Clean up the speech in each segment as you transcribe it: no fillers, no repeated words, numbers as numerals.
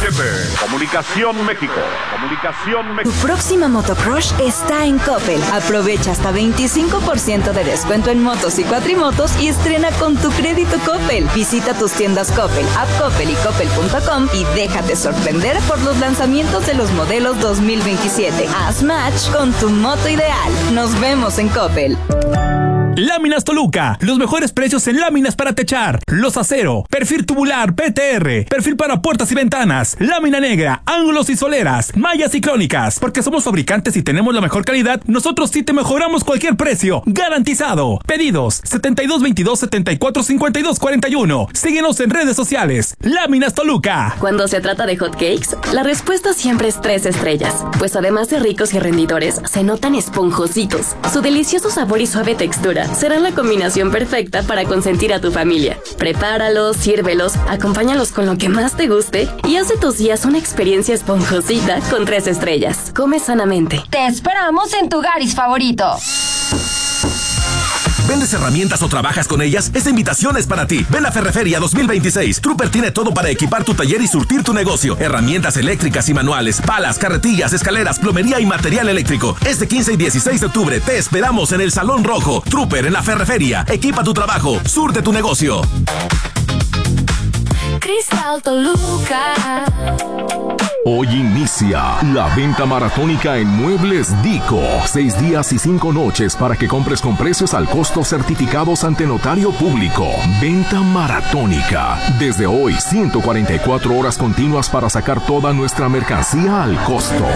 HP, Comunicación México. Tu próxima motocross está en Coppel. Aprovecha hasta 25% de descuento en motos y cuatrimotos y estrena con tu crédito Coppel. Visita tus tiendas Coppel, App Coppel y Coppel.com y déjate sorprender por los lanzamientos de los modelos 2027. Haz match con tu moto ideal. Nos vemos en Coppel. Láminas Toluca, los mejores precios en láminas para techar, los acero, perfil tubular PTR, perfil para puertas y ventanas, lámina negra, ángulos y soleras, mallas y crónicas. Porque somos fabricantes y tenemos la mejor calidad, nosotros sí te mejoramos cualquier precio, garantizado. Pedidos 7222-745241. Síguenos en redes sociales. Láminas Toluca. Cuando se trata de hotcakes, la respuesta siempre es 3 estrellas, pues además de ricos y rendidores, se notan esponjositos. Su delicioso sabor y suave textura serán la combinación perfecta para consentir a tu familia. Prepáralos, sírvelos, acompáñalos con lo que más te guste y haz de tus días una experiencia esponjosita con 3 estrellas. Come sanamente. Te esperamos en tu Garis favorito. ¿Vendes herramientas o trabajas con ellas? Esta invitación es para ti. Ven a Ferreferia 2026. Trooper tiene todo para equipar tu taller y surtir tu negocio. Herramientas eléctricas y manuales, palas, carretillas, escaleras, plomería y material eléctrico. Este 15 y 16 de octubre te esperamos en el Salón Rojo. Trooper en la Ferreferia. Equipa tu trabajo. Surte tu negocio. Cristal Toluca. Hoy inicia la venta maratónica en Muebles Dico. 6 días y 5 noches para que compres con precios al costo certificados ante notario público. Venta maratónica. Desde hoy, 144 horas continuas para sacar toda nuestra mercancía al costo.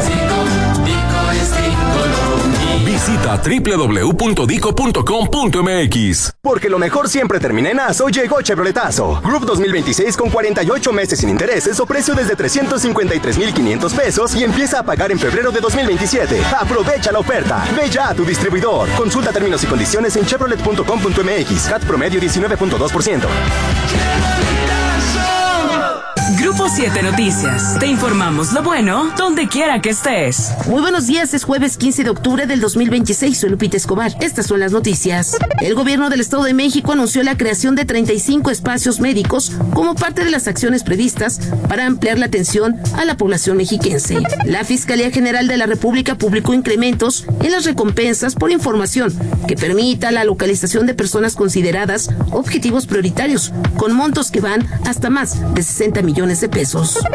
Visita www.dico.com.mx. Porque lo mejor siempre termina en ASO, llegó Chevroletazo. Group 2026 con 48 meses sin intereses o precio desde 353,500 pesos y empieza a pagar en febrero de 2027. Aprovecha la oferta. Ve ya a tu distribuidor. Consulta términos y condiciones en chevrolet.com.mx. CAT promedio 19.2%. Grupo 7 Noticias. Te informamos lo bueno donde quiera que estés. Muy buenos días, es jueves 15 de octubre del 2026. Soy Lupita Escobar. Estas son las noticias. El gobierno del Estado de México anunció la creación de 35 espacios médicos como parte de las acciones previstas para ampliar la atención a la población mexiquense. La Fiscalía General de la República publicó incrementos en las recompensas por información que permita la localización de personas consideradas objetivos prioritarios, con montos que van hasta más de 60 millones de pesos.